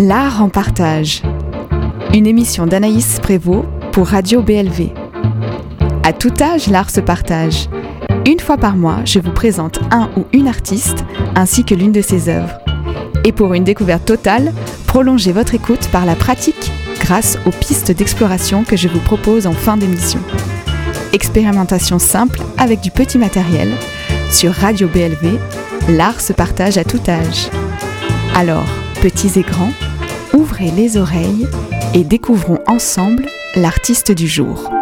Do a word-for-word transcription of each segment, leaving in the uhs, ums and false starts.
L'art en partage. Une émission d'Anaïs Prévost pour Radio B L V. À tout âge, l'art se partage. Une fois par mois, je vous présente un ou une artiste ainsi que l'une de ses œuvres. Et pour une découverte totale, prolongez votre écoute par la pratique grâce aux pistes d'exploration que je vous propose en fin d'émission. Expérimentation simple avec du petit matériel. Sur Radio B L V, l'art se partage à tout âge. Alors, petits et grands, ouvrez les oreilles et découvrons ensemble l'artiste du jour.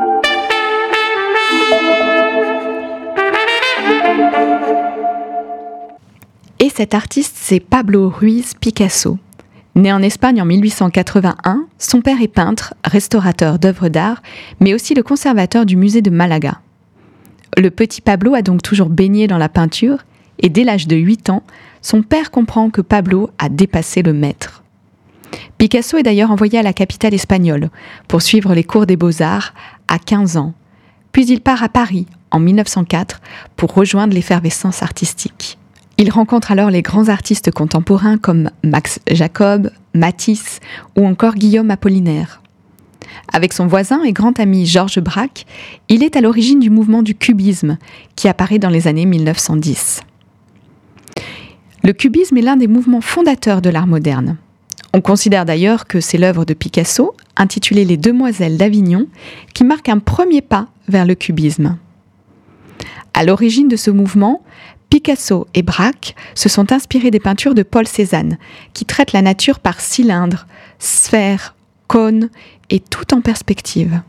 Et cet artiste, c'est Pablo Ruiz Picasso. Né en Espagne en mille huit cent quatre-vingt-un, son père est peintre, restaurateur d'œuvres d'art, mais aussi le conservateur du musée de Malaga. Le petit Pablo a donc toujours baigné dans la peinture, et dès l'âge de huit ans, son père comprend que Pablo a dépassé le maître. Picasso est d'ailleurs envoyé à la capitale espagnole pour suivre les cours des beaux-arts à quinze ans. Puis il part à Paris en mille neuf cent quatre pour rejoindre l'effervescence artistique. Il rencontre alors les grands artistes contemporains comme Max Jacob, Matisse ou encore Guillaume Apollinaire. Avec son voisin et grand ami Georges Braque, il est à l'origine du mouvement du cubisme qui apparaît dans les années mille neuf cent dix. Le cubisme est l'un des mouvements fondateurs de l'art moderne. On considère d'ailleurs que c'est l'œuvre de Picasso, intitulée Les Demoiselles d'Avignon, qui marque un premier pas vers le cubisme. À l'origine de ce mouvement, Picasso et Braque se sont inspirés des peintures de Paul Cézanne, qui traitent la nature par cylindres, sphères, cônes et tout en perspective.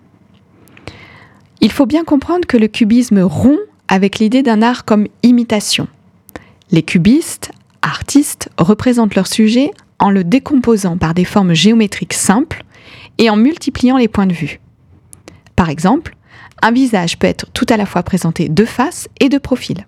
Il faut bien comprendre que le cubisme rompt avec l'idée d'un art comme imitation. Les cubistes, artistes, représentent leur sujet en le décomposant par des formes géométriques simples et en multipliant les points de vue. Par exemple, un visage peut être tout à la fois présenté de face et de profil.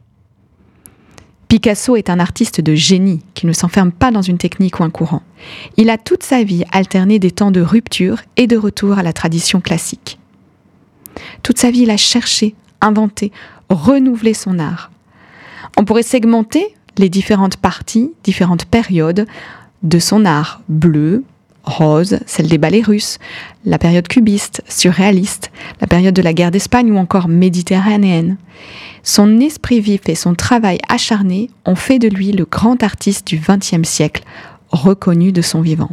Picasso est un artiste de génie qui ne s'enferme pas dans une technique ou un courant. Il a toute sa vie alterné des temps de rupture et de retour à la tradition classique. Toute sa vie, il a cherché, inventé, renouvelé son art. On pourrait segmenter les différentes parties, différentes périodes de son art. Bleu, rose, celle des ballets russes, la période cubiste, surréaliste, la période de la guerre d'Espagne ou encore méditerranéenne. Son esprit vif et son travail acharné ont fait de lui le grand artiste du vingtième siècle, reconnu de son vivant.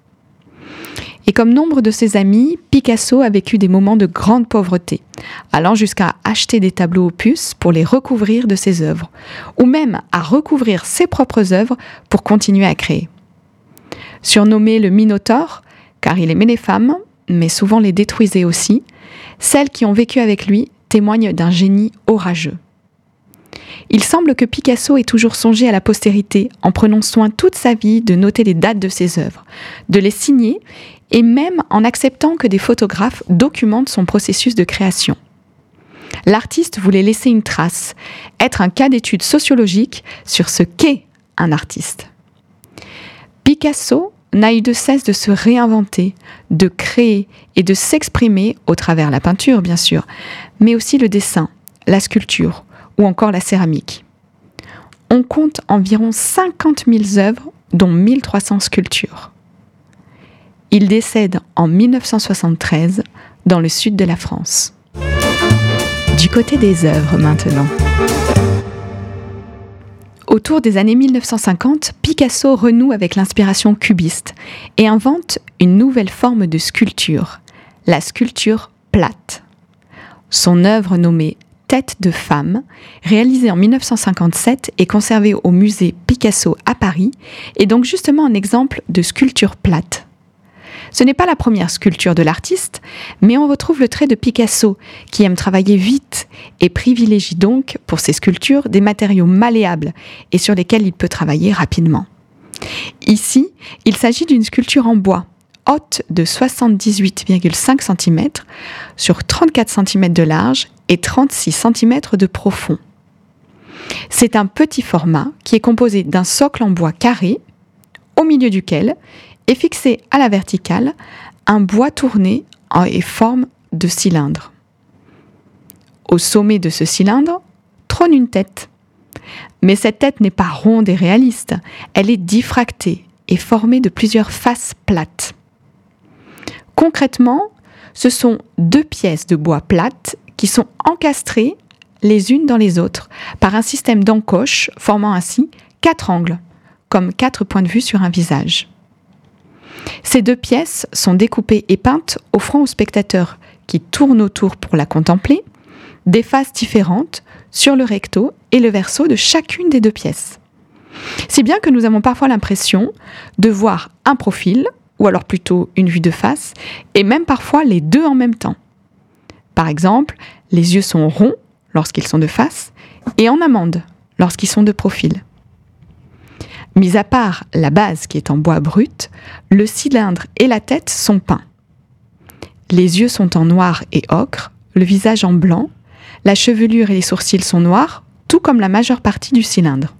Et comme nombre de ses amis, Picasso a vécu des moments de grande pauvreté, allant jusqu'à acheter des tableaux opus pour les recouvrir de ses œuvres, ou même à recouvrir ses propres œuvres pour continuer à créer. Surnommé le Minotaure, car il aimait les femmes, mais souvent les détruisait aussi, celles qui ont vécu avec lui témoignent d'un génie orageux. Il semble que Picasso ait toujours songé à la postérité en prenant soin toute sa vie de noter les dates de ses œuvres, de les signer et même en acceptant que des photographes documentent son processus de création. L'artiste voulait laisser une trace, être un cas d'étude sociologique sur ce qu'est un artiste. Picasso n'a eu de cesse de se réinventer, de créer et de s'exprimer au travers la peinture, bien sûr, mais aussi le dessin, la sculpture ou encore la céramique. On compte environ cinquante mille œuvres, dont mille trois cents sculptures. Il décède en mille neuf cent soixante-treize dans le sud de la France. Du côté des œuvres maintenant. Autour des années mille neuf cent cinquante, Picasso renoue avec l'inspiration cubiste et invente une nouvelle forme de sculpture, la sculpture plate. Son œuvre nommée Tête de femme, réalisée en mille neuf cent cinquante-sept et conservée au musée Picasso à Paris, est donc justement un exemple de sculpture plate. Ce n'est pas la première sculpture de l'artiste, mais on retrouve le trait de Picasso, qui aime travailler vite et privilégie donc, pour ses sculptures, des matériaux malléables et sur lesquels il peut travailler rapidement. Ici, il s'agit d'une sculpture en bois, haute de soixante-dix-huit virgule cinq centimètres sur trente-quatre centimètres de large et trente-six centimètres de profond. C'est un petit format qui est composé d'un socle en bois carré, au milieu duquel est fixé à la verticale un bois tourné en forme de cylindre. Au sommet de ce cylindre trône une tête. Mais cette tête n'est pas ronde et réaliste, elle est diffractée est formé de plusieurs faces plates. Concrètement, ce sont deux pièces de bois plates qui sont encastrées les unes dans les autres par un système d'encoches formant ainsi quatre angles, comme quatre points de vue sur un visage. Ces deux pièces sont découpées et peintes, offrant au spectateur qui tourne autour pour la contempler des faces différentes sur le recto et le verso de chacune des deux pièces. Si bien que nous avons parfois l'impression de voir un profil, ou alors plutôt une vue de face, et même parfois les deux en même temps. Par exemple, les yeux sont ronds lorsqu'ils sont de face, et en amande lorsqu'ils sont de profil. Mis à part la base qui est en bois brut, le cylindre et la tête sont peints. Les yeux sont en noir et ocre, le visage en blanc, la chevelure et les sourcils sont noirs, tout comme la majeure partie du cylindre.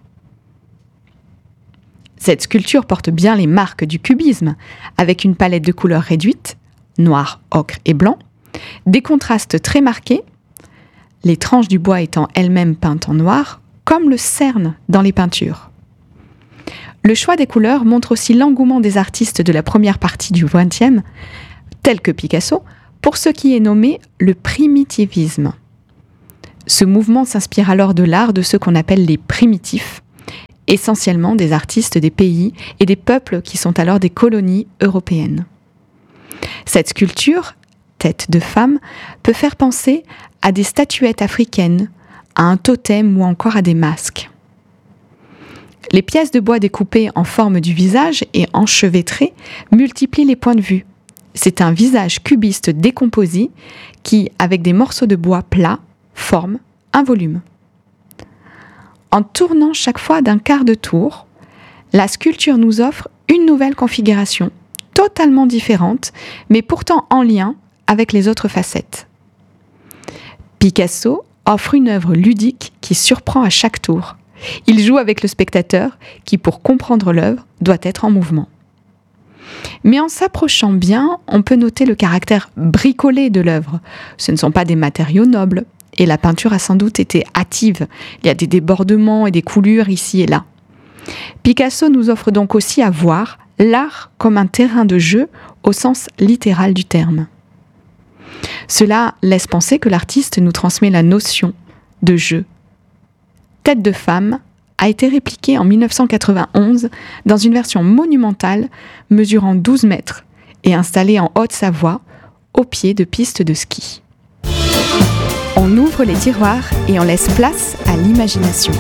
Cette sculpture porte bien les marques du cubisme, avec une palette de couleurs réduite, noir, ocre et blanc, des contrastes très marqués, les tranches du bois étant elles-mêmes peintes en noir, comme le cerne dans les peintures. Le choix des couleurs montre aussi l'engouement des artistes de la première partie du vingtième, tels que Picasso, pour ce qui est nommé le primitivisme. Ce mouvement s'inspire alors de l'art de ceux qu'on appelle les primitifs, essentiellement des artistes des pays et des peuples qui sont alors des colonies européennes. Cette sculpture, tête de femme, peut faire penser à des statuettes africaines, à un totem ou encore à des masques. Les pièces de bois découpées en forme du visage et enchevêtrées multiplient les points de vue. C'est un visage cubiste décomposé qui, avec des morceaux de bois plats, forme un volume. En tournant chaque fois d'un quart de tour, la sculpture nous offre une nouvelle configuration, totalement différente, mais pourtant en lien avec les autres facettes. Picasso offre une œuvre ludique qui surprend à chaque tour. Il joue avec le spectateur qui, pour comprendre l'œuvre, doit être en mouvement. Mais en s'approchant bien, on peut noter le caractère bricolé de l'œuvre. Ce ne sont pas des matériaux nobles, et la peinture a sans doute été hâtive. Il y a des débordements et des coulures ici et là. Picasso nous offre donc aussi à voir l'art comme un terrain de jeu au sens littéral du terme. Cela laisse penser que l'artiste nous transmet la notion de jeu. Tête de femme a été répliquée en dix-neuf cent quatre-vingt-onze dans une version monumentale mesurant douze mètres et installée en Haute-Savoie au pied de pistes de ski. On ouvre les tiroirs et on laisse place à l'imagination.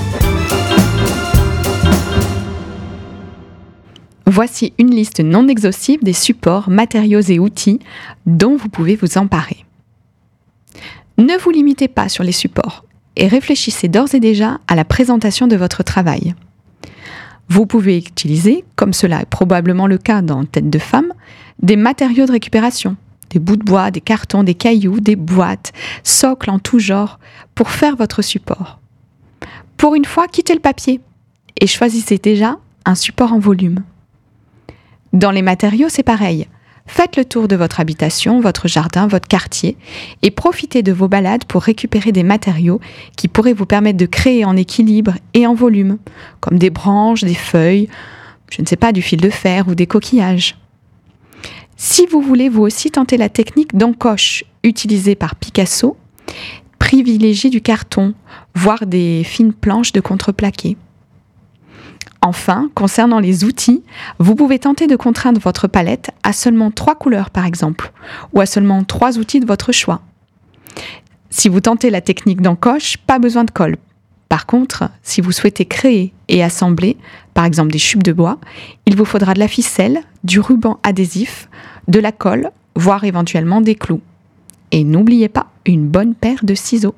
Voici une liste non exhaustive des supports, matériaux et outils dont vous pouvez vous emparer. Ne vous limitez pas sur les supports et réfléchissez d'ores et déjà à la présentation de votre travail. Vous pouvez utiliser, comme cela est probablement le cas dans Tête de femme, des matériaux de récupération, des bouts de bois, des cartons, des cailloux, des boîtes, socles en tout genre, pour faire votre support. Pour une fois, quittez le papier et choisissez déjà un support en volume. Dans les matériaux, c'est pareil. Faites le tour de votre habitation, votre jardin, votre quartier et profitez de vos balades pour récupérer des matériaux qui pourraient vous permettre de créer en équilibre et en volume, comme des branches, des feuilles, je ne sais pas, du fil de fer ou des coquillages. Si vous voulez vous aussi tenter la technique d'encoche utilisée par Picasso, privilégiez du carton, voire des fines planches de contreplaqué. Enfin, concernant les outils, vous pouvez tenter de contraindre votre palette à seulement trois couleurs par exemple, ou à seulement trois outils de votre choix. Si vous tentez la technique d'encoche, pas besoin de colle. Par contre, si vous souhaitez créer et assembler, par exemple des chupes de bois, il vous faudra de la ficelle, du ruban adhésif, de la colle, voire éventuellement des clous. Et n'oubliez pas une bonne paire de ciseaux.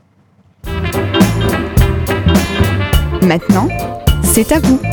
Maintenant, c'est à vous.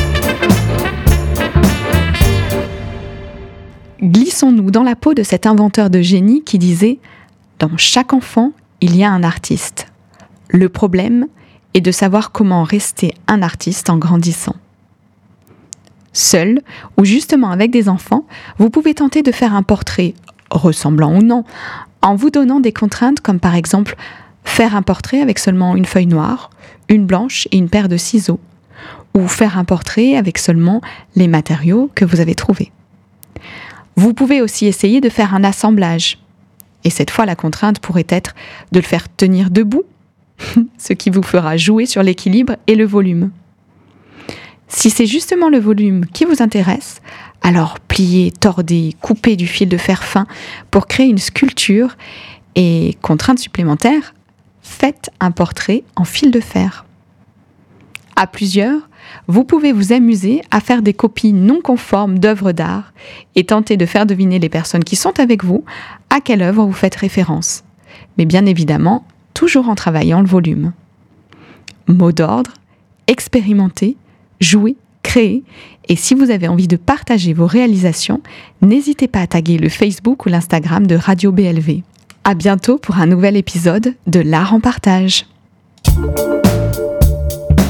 Glissons-nous dans la peau de cet inventeur de génie qui disait « Dans chaque enfant, il y a un artiste. Le problème est de savoir comment rester un artiste en grandissant. » Seul, ou justement avec des enfants, vous pouvez tenter de faire un portrait, ressemblant ou non, en vous donnant des contraintes comme par exemple faire un portrait avec seulement une feuille noire, une blanche et une paire de ciseaux, ou faire un portrait avec seulement les matériaux que vous avez trouvés. Vous pouvez aussi essayer de faire un assemblage. Et cette fois, la contrainte pourrait être de le faire tenir debout, ce qui vous fera jouer sur l'équilibre et le volume. Si c'est justement le volume qui vous intéresse, alors pliez, tordez, coupez du fil de fer fin pour créer une sculpture et, contrainte supplémentaire, faites un portrait en fil de fer. À plusieurs, vous pouvez vous amuser à faire des copies non conformes d'œuvres d'art et tenter de faire deviner les personnes qui sont avec vous à quelle œuvre vous faites référence. Mais bien évidemment, toujours en travaillant le volume. Mot d'ordre, expérimentez, jouez, créez, et si vous avez envie de partager vos réalisations, n'hésitez pas à taguer le Facebook ou l'Instagram de Radio B L V. À bientôt pour un nouvel épisode de l'Art en partage.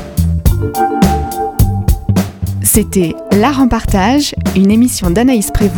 C'était l'Art en partage, une émission d'Anaïs Prévost